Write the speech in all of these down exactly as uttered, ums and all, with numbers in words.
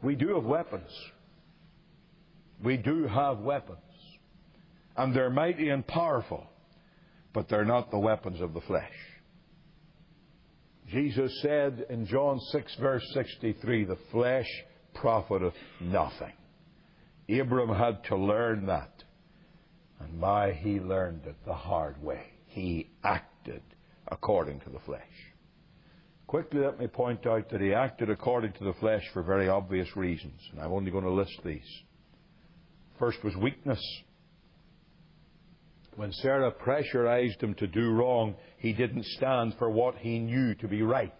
We do have weapons. We do have weapons. And they're mighty and powerful, but they're not the weapons of the flesh. Jesus said in John six, verse sixty-three, the flesh profiteth nothing. Abram had to learn that. And my, he learned it the hard way. He acted according to the flesh. Quickly, let me point out that he acted according to the flesh for very obvious reasons. And I'm only going to list these. First was weakness. When Sarah pressurized him to do wrong, he didn't stand for what he knew to be right.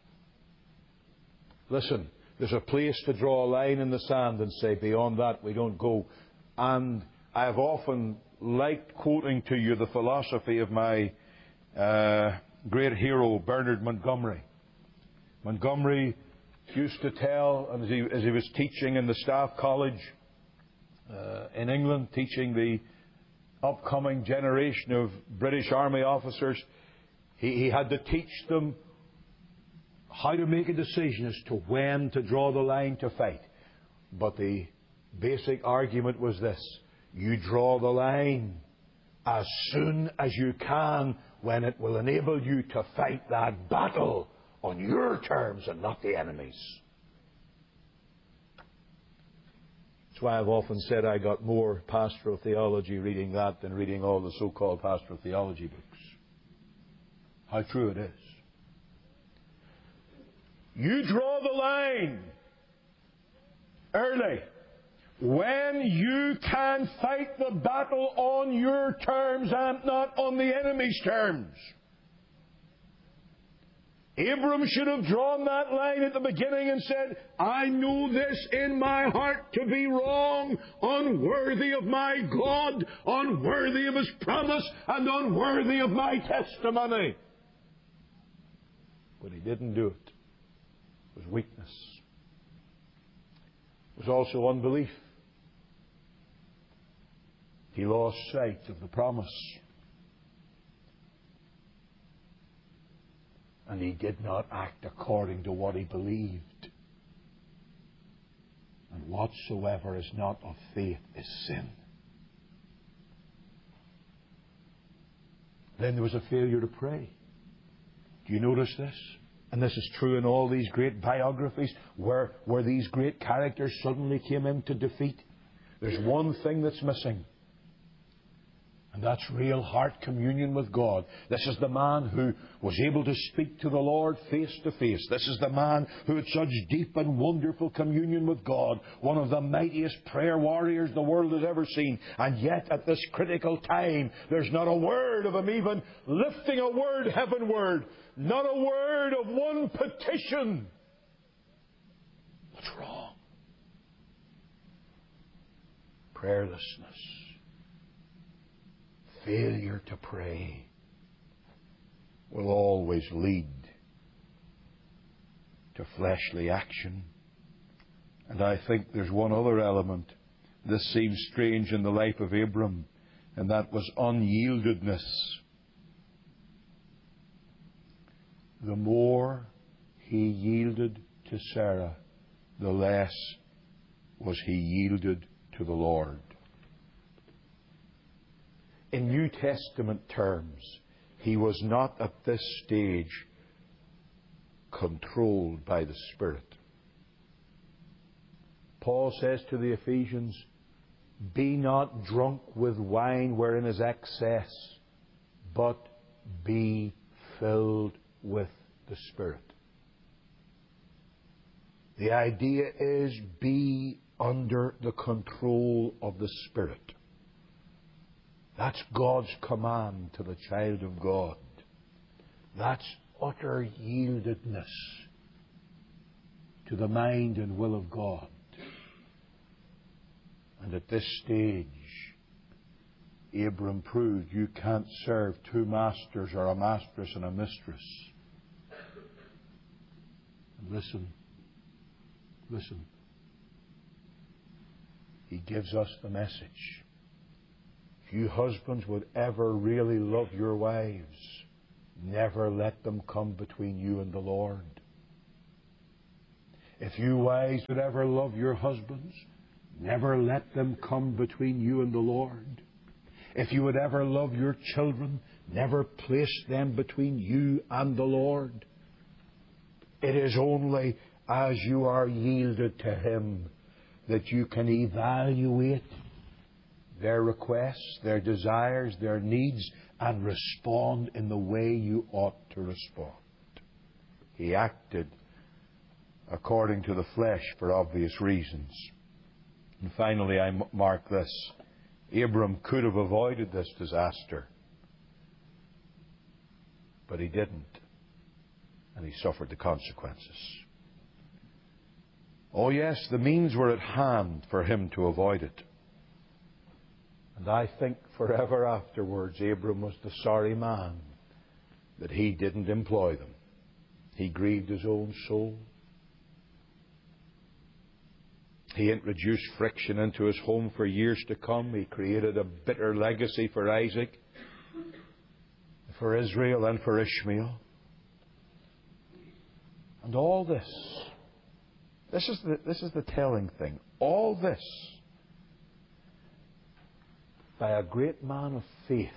Listen, there's a place to draw a line in the sand and say, beyond that we don't go. And I've often liked quoting to you the philosophy of my uh, great hero, Bernard Montgomery. Montgomery used to tell, as he, as he was teaching in the Staff College uh, in England, teaching the upcoming generation of British Army officers, he, he had to teach them how to make a decision as to when to draw the line to fight. But the basic argument was this: you draw the line as soon as you can, when it will enable you to fight that battle on your terms and not the enemy's. That's why I've often said I got more pastoral theology reading that than reading all the so-called pastoral theology books. How true it is. You draw the line early when you can fight the battle on your terms and not on the enemy's terms. Abram should have drawn that line at the beginning and said, I know this in my heart to be wrong, unworthy of my God, unworthy of His promise, and unworthy of my testimony. But he didn't do it. It was weakness. It was also unbelief. He lost sight of the promise. And he did not act according to what he believed. And whatsoever is not of faith is sin. Then there was a failure to pray. Do you notice this? And this is true in all these great biographies where, where these great characters suddenly came into defeat. There's one thing that's missing. And that's real heart communion with God. This is the man who was able to speak to the Lord face to face. This is the man who had such deep and wonderful communion with God. One of the mightiest prayer warriors the world has ever seen. And yet at this critical time, there's not a word of him even lifting a word heavenward. Not a word of one petition. What's wrong? Prayerlessness. Failure to pray will always lead to fleshly action. And I think there's one other element. This seems strange in the life of Abram, and that was unyieldedness. The more he yielded to Sarah, the less was he yielded to the Lord. In New Testament terms, he was not at this stage controlled by the Spirit. Paul says to the Ephesians, be not drunk with wine wherein is excess, but be filled with the Spirit. The idea is be under the control of the Spirit. That's God's command to the child of God. That's utter yieldedness to the mind and will of God. And at this stage, Abram proved you can't serve two masters or a mistress and a mistress. And listen, listen. He gives us the message. If you husbands would ever really love your wives, never let them come between you and the Lord. If you wives would ever love your husbands, never let them come between you and the Lord. If you would ever love your children, never place them between you and the Lord. It is only as you are yielded to Him that you can evaluate their requests, their desires, their needs, and respond in the way you ought to respond. He acted according to the flesh for obvious reasons. And finally, I mark this. Abram could have avoided this disaster, but he didn't, and he suffered the consequences. Oh yes, the means were at hand for him to avoid it. And I think forever afterwards, Abram was the sorry man that he didn't employ them. He grieved his own soul. He introduced friction into his home for years to come. He created a bitter legacy for Isaac, for Israel, and for Ishmael. And all this, this is the, this is the telling thing, all this by a great man of faith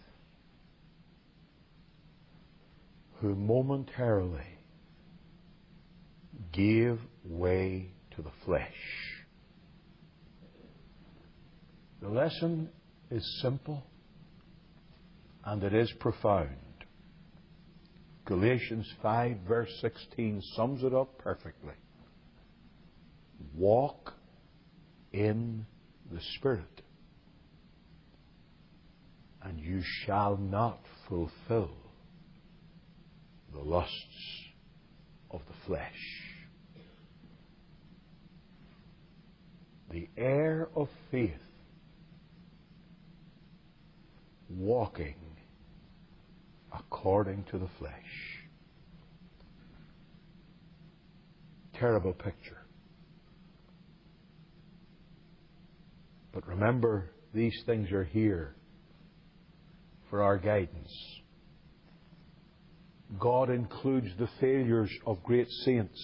who momentarily gave way to the flesh. The lesson is simple and it is profound. Galatians five verse sixteen sums it up perfectly. Walk in the Spirit, and you shall not fulfill the lusts of the flesh. The heir of faith, walking according to the flesh. Terrible picture. But remember, these things are here for our guidance. God includes the failures of great saints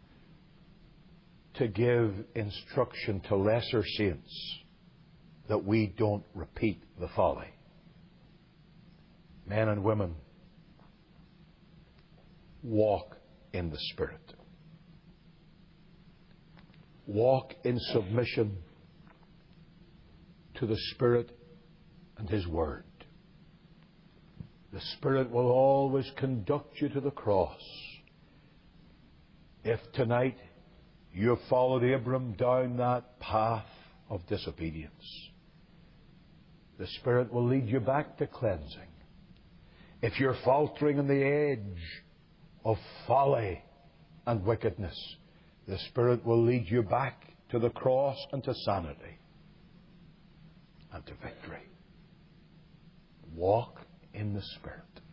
to give instruction to lesser saints that we don't repeat the folly. Men and women, walk in the Spirit. Walk in submission to the Spirit and His Word. The Spirit will always conduct you to the cross. If tonight you have followed Abram down that path of disobedience, the Spirit will lead you back to cleansing. If you're faltering on the edge of folly and wickedness, the Spirit will lead you back to the cross and to sanity and to victory. Walk in the Spirit.